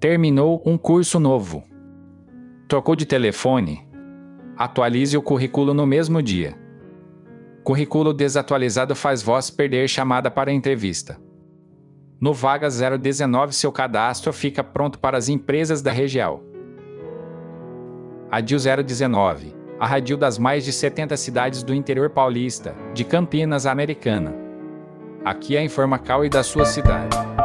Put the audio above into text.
Terminou um curso novo. Trocou de telefone? Atualize o currículo no mesmo dia. Currículo desatualizado faz voz perder chamada para entrevista. No Vaga 019 seu cadastro fica pronto para as empresas da região. Radil 019, a rádio das mais de 70 cidades do interior paulista, de Campinas, Americana. Aqui é a Informacal e da sua cidade.